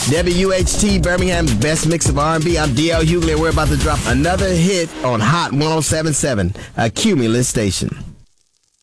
WHT Birmingham's best mix of R&B. I'm DL Hughley, and we're about to drop another hit on Hot 107.7, a Cumulus station.